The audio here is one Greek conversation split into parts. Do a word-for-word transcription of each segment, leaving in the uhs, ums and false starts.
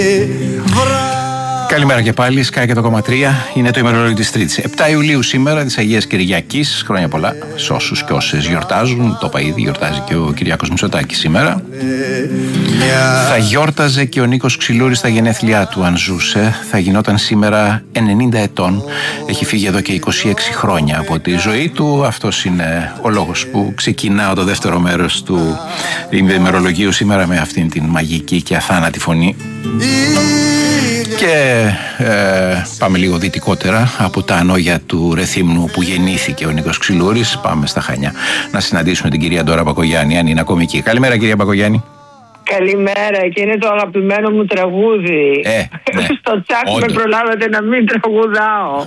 Καλημέρα και πάλι, Sky και το κόμμα τρία. Είναι το ημερολόγιο της Τρίτης. επτά Ιουλίου σήμερα, της Αγίας Κυριακής. Χρόνια πολλά σε όσους και όσες γιορτάζουν. Το είπα ήδη, γιορτάζει και ο Κυριάκος Μητσοτάκης σήμερα. Θα γιόρταζε και ο Νίκος Ξυλούρης στα γενέθλιά του, αν ζούσε. Θα γινόταν σήμερα ενενήντα ετών. Έχει φύγει εδώ και είκοσι έξι χρόνια από τη ζωή του. Αυτός είναι ο λόγος που ξεκινάω το δεύτερο μέρος του ημερολογίου σήμερα με αυτήν την μαγική και αθάνατη φωνή. Και ε, πάμε λίγο δυτικότερα από τα ανώγια του Ρεθύμνου που γεννήθηκε ο Νίκος Ξυλούρης. Πάμε στα Χανιά να συναντήσουμε την κυρία Ντόρα Μπακογιάννη, αν είναι ακόμη εκεί. Καλημέρα, κυρία Μπακογιάννη. Καλημέρα, και είναι το αγαπημένο μου τραγούδι. Ε, ναι. Στο τσάκ με προλάβατε να μην τραγουδάω.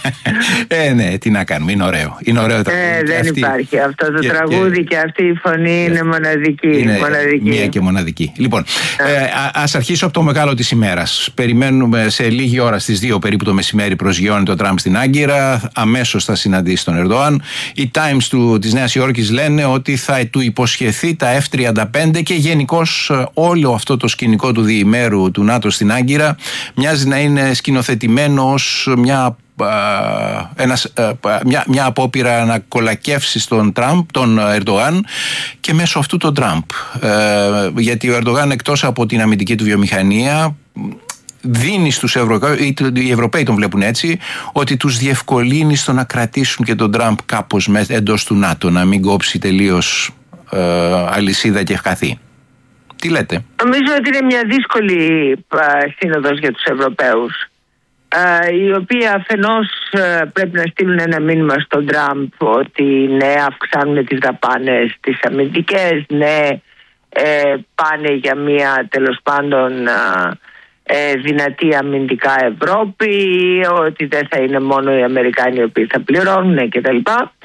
Ε, ναι, τι να κάνουμε, είναι ωραίο. Είναι ωραίο τραγούδι. Ε, δεν αυτή... υπάρχει αυτό το και, τραγούδι και... και αυτή η φωνή είναι μοναδική. Είναι μοναδική. μία και μοναδική. Λοιπόν, ε, ας αρχίσω από το μεγάλο της ημέρας. Περιμένουμε σε λίγη ώρα στις δύο περίπου το μεσημέρι, προσγειώνει το Τραμπ στην Άγκυρα. Αμέσως θα συναντήσει τον Ερντοάν. Οι Times του, της Νέας Υόρκης λένε ότι θα του υποσχεθεί τα εφ τριάντα πέντε και γενικώς όλο αυτό το σκηνικό του διημέρου του ΝΑΤΟ στην Άγκυρα μοιάζει να είναι σκηνοθετημένο ως μια, ένας, μια, μια απόπειρα να κολακεύσει στον Τραμπ, τον Ερντογάν, και μέσω αυτού τον Τραμπ. Ε, γιατί ο Ερντογάν, εκτός από την αμυντική του βιομηχανία, δίνει στους Ευρωπαίους, οι Ευρωπαίοι τον βλέπουν έτσι, ότι τους διευκολύνει στο να κρατήσουν και τον Τραμπ κάπως εντός του ΝΑΤΟ, να μην κόψει τελείως ε, αλυσίδα και χαθεί. Τι λέτε? Νομίζω ότι είναι μια δύσκολη α, σύνοδος για τους Ευρωπαίους, α, οι οποίοι αφενός α, πρέπει να στείλουν ένα μήνυμα στον Τραμπ ότι ναι, αυξάνουν τις δαπάνες τις αμυντικές, ναι, ε, πάνε για μια τέλος πάντων α, ε, δυνατή αμυντικά Ευρώπη, ότι δεν θα είναι μόνο οι Αμερικάνοι οι οποίοι θα πληρώνουν κτλ.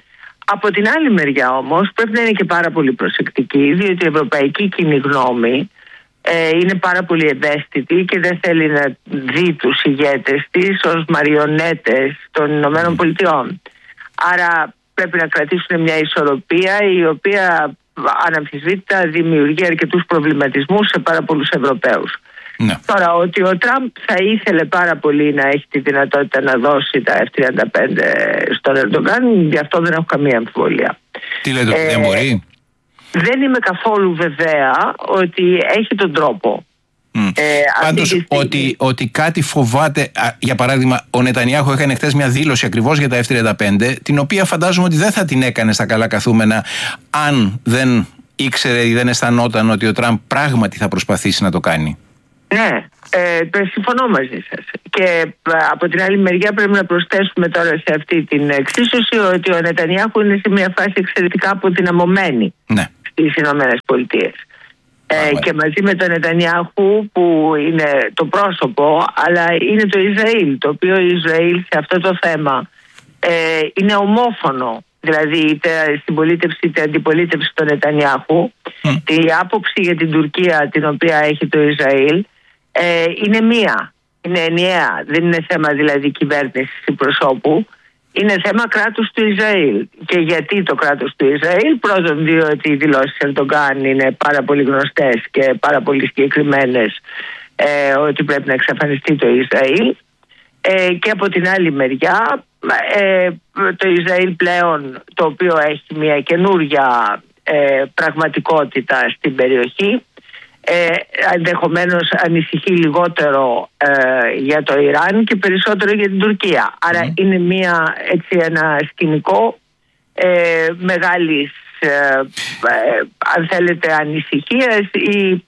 Από την άλλη μεριά όμως πρέπει να είναι και πάρα πολύ προσεκτική, διότι η ευρωπαϊκή κοινή γνώμη ε, είναι πάρα πολύ ευαίσθητη και δεν θέλει να δει τους ηγέτες της ως μαριονέτες των Ηνωμένων Πολιτειών. Άρα πρέπει να κρατήσουν μια ισορροπία η οποία αναμφισβήτητα δημιουργεί αρκετούς προβληματισμούς σε πάρα πολλούς Ευρωπαίους. Ναι. Τώρα, ότι ο Τραμπ θα ήθελε πάρα πολύ να έχει τη δυνατότητα να δώσει τα εφ τριάντα πέντε στον Ερντογάν, γι' αυτό δεν έχω καμία αμφιβολία. Τι λέτε, ότι ε, δεν μπορεί? Δεν είμαι καθόλου βεβαία ότι έχει τον τρόπο. Mm. Ε, Πάντως στιγμή... ότι, ότι κάτι φοβάται. Για παράδειγμα, ο Νετανιάχου έκανε χθες μια δήλωση ακριβώς για τα εφ τριάντα πέντε, την οποία φαντάζομαι ότι δεν θα την έκανε στα καλά καθούμενα αν δεν ήξερε ή δεν αισθανόταν ότι ο Τραμπ πράγματι θα προσπαθήσει να το κάνει. Ναι, ε, το συμφωνώ μαζί σας. Και ε, από την άλλη μεριά πρέπει να προσθέσουμε τώρα σε αυτή την εξίσωση ότι ο Νετανιάχου είναι σε μια φάση εξαιρετικά αποδυναμωμένη, ναι, στις Ηνωμένες Πολιτείες. Ε, και μαζί με τον Νετανιάχου, που είναι το πρόσωπο, αλλά είναι το Ισραήλ, το οποίο Ισραήλ σε αυτό το θέμα ε, είναι ομόφωνο. Δηλαδή είτε συμπολίτευση είτε αντιπολίτευση του Νετανιάχου. Mm. Η άποψη για την Τουρκία την οποία έχει το Ισραήλ ε, είναι μία, είναι ενιαία. Δεν είναι θέμα δηλαδή κυβέρνησης ή προσώπου, είναι θέμα κράτους του Ισραήλ. Και γιατί το κράτος του Ισραήλ? Πρώτον, διότι οι δηλώσεις Ερντογκάν είναι πάρα πολύ γνωστές και πάρα πολύ συγκεκριμένες, ε, ότι πρέπει να εξαφανιστεί το Ισραήλ. Ε, και από την άλλη μεριά ε, το Ισραήλ πλέον, το οποίο έχει μια καινούρια ε, πραγματικότητα στην περιοχή, ε, ενδεχομένως ανησυχεί λιγότερο ε, για το Ιράν και περισσότερο για την Τουρκία. Άρα mm. είναι μια, έτσι, ένα σκηνικό ε, μεγάλης ε, ε, αν θέλετε ανησυχίας ή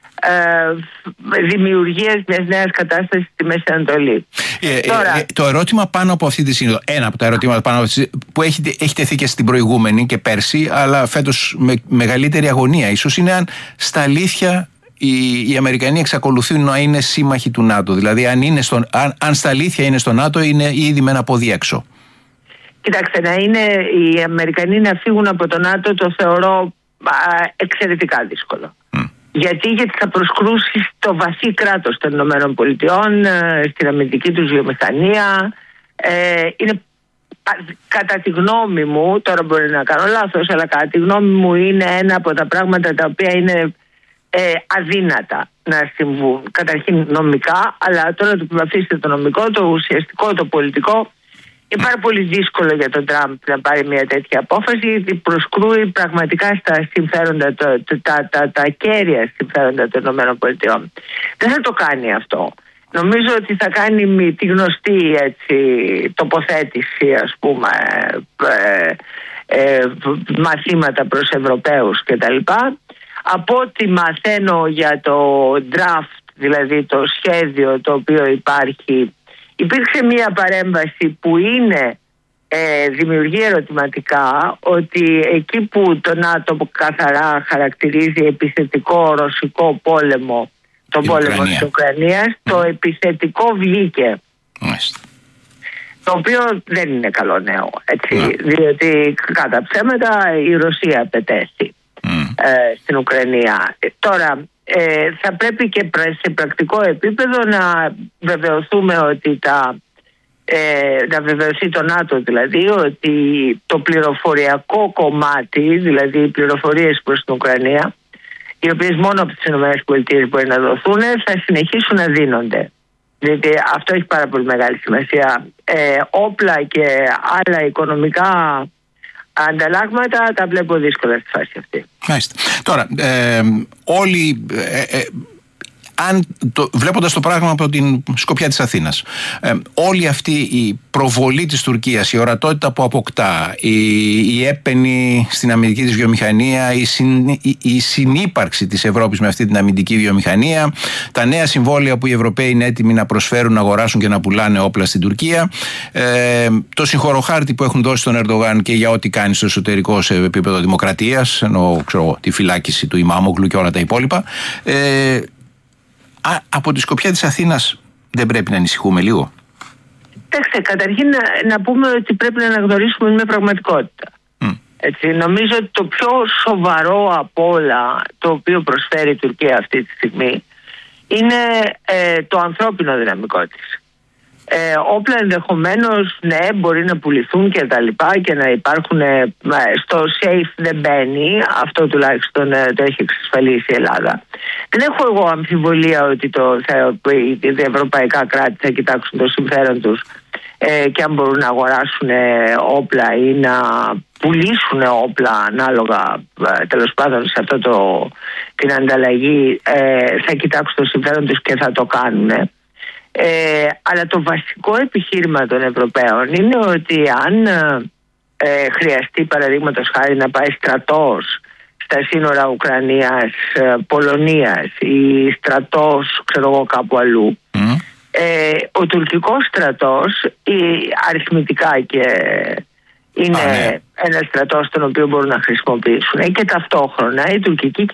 Ε, δημιουργίας μιας νέας κατάστασης στη Μέση Ανατολή. Ε, Τώρα, ε, το ερώτημα πάνω από αυτή τη σύνοδο, ένα από τα ερωτήματα πάνω από αυτή, που έχει, έχει τεθεί και στην προηγούμενη και πέρσι, αλλά φέτος με μεγαλύτερη αγωνία ίσως, είναι αν στα αλήθεια οι, οι Αμερικανοί εξακολουθούν να είναι σύμμαχοι του ΝΑΤΟ. Δηλαδή αν, είναι στο, αν, αν στα αλήθεια είναι στο ΝΑΤΟ, είναι ήδη με ένα πόδι έξω. Κοιτάξτε, να είναι οι Αμερικανοί να φύγουν από το ΝΑΤΟ το θεωρώ α, εξαιρετικά δύσκολο. Mm. Γιατί, γιατί θα προσκρούσει στο βαθύ κράτος των Ηνωμένων Πολιτειών, στην αμυντική τους βιομηχανία. Ε, είναι, κατά τη γνώμη μου, τώρα μπορεί να κάνω λάθος, αλλά κατά τη γνώμη μου είναι ένα από τα πράγματα τα οποία είναι ε, αδύνατα να συμβούν. Καταρχήν νομικά, αλλά τώρα το που αφήσετε το νομικό, το ουσιαστικό, το πολιτικό, είναι πάρα πολύ δύσκολο για τον Τραμπ να πάρει μια τέτοια απόφαση, γιατί προσκρούει πραγματικά στα συμφέροντα, τα, τα, τα, τα κέρια συμφέροντα των ΗΠΑ. Δεν θα το κάνει αυτό. Νομίζω ότι θα κάνει τη γνωστή έτσι, τοποθέτηση, ας πούμε, ε, ε, μαθήματα προς Ευρωπαίους κτλ. Από ό,τι μαθαίνω για το draft, δηλαδή το σχέδιο το οποίο υπάρχει, υπήρξε μια παρέμβαση που είναι ε, δημιουργεί ερωτηματικά, ότι εκεί που το ΝΑΤΟ καθαρά χαρακτηρίζει επιθετικό ρωσικό πόλεμο, τον την πόλεμο Ουκρανία. της Ουκρανίας, mm. το επιθετικό βγήκε. Μάλιστα. Το οποίο δεν είναι καλό νέο, έτσι, Mm. διότι κατά ψέματα η Ρωσία πετέσει mm. ε, στην Ουκρανία. Τώρα ε, θα πρέπει και σε πρακτικό επίπεδο να βεβαιωθούμε ότι τα ε, να βεβαιωθεί το ΝΑΤΟ, δηλαδή ότι το πληροφοριακό κομμάτι, δηλαδή οι πληροφορίες προς την Ουκρανία, οι οποίες μόνο από τις ΗΠΑ μπορεί να δοθούν, θα συνεχίσουν να δίνονται. Διότι αυτό έχει πάρα πολύ μεγάλη σημασία. Ε, όπλα και άλλα οικονομικά ανταλλάγματα τα βλέπω δύσκολα στη φάση αυτή. Μάλιστα. Τώρα, ε, όλοι... Ε, ε, αν το, βλέποντας το πράγμα από την σκοπιά της Αθήνας, ε, όλη αυτή η προβολή της Τουρκίας, η ορατότητα που αποκτά, η, η έπαινη στην αμυντική της βιομηχανία, η, συν, η, η συνύπαρξη της Ευρώπης με αυτή την αμυντική βιομηχανία, τα νέα συμβόλαια που οι Ευρωπαίοι είναι έτοιμοι να προσφέρουν, να αγοράσουν και να πουλάνε όπλα στην Τουρκία, ε, το συγχωροχάρτη που έχουν δώσει στον Ερντογάν και για ό,τι κάνει στο εσωτερικό σε επίπεδο δημοκρατίας, ενώ ξέρω, τη φυλάκιση του Ιμάμογλου και όλα τα υπόλοιπα. Ε, Α, από τη σκοπιά της Αθήνας δεν πρέπει να ανησυχούμε λίγο? Κοιτάξτε, καταρχήν να, να πούμε ότι πρέπει να αναγνωρίσουμε μια πραγματικότητα. Mm. Έτσι, νομίζω ότι το πιο σοβαρό από όλα το οποίο προσφέρει η Τουρκία αυτή τη στιγμή είναι ε, το ανθρώπινο δυναμικό της. Ε, όπλα ενδεχομένως, ναι, μπορεί να πουληθούν και τα λοιπά και να υπάρχουν ε, στο safe δεν μπαίνει, αυτό τουλάχιστον ε, το έχει εξασφαλίσει η Ελλάδα. Δεν έχω εγώ αμφιβολία ότι το, θα, οι ευρωπαϊκά κράτη θα κοιτάξουν το συμφέρον τους ε, και αν μπορούν να αγοράσουν ε, όπλα ή να πουλήσουν όπλα ανάλογα ε, τέλος πάντων σε αυτό το, την ανταλλαγή, ε, θα κοιτάξουν το συμφέρον τους και θα το κάνουν. Ε, αλλά το βασικό επιχείρημα των Ευρωπαίων είναι ότι αν ε, χρειαστεί παραδείγματος χάρη να πάει στρατός στα σύνορα Ουκρανίας, Πολωνίας ή στρατός ξέρω εγώ κάπου αλλού, mm. ε, ο τουρκικός στρατός η, αριθμητικά και είναι ah, ναι. ένας στρατός τον οποίο μπορούν να χρησιμοποιήσουν, και ταυτόχρονα η τουρκική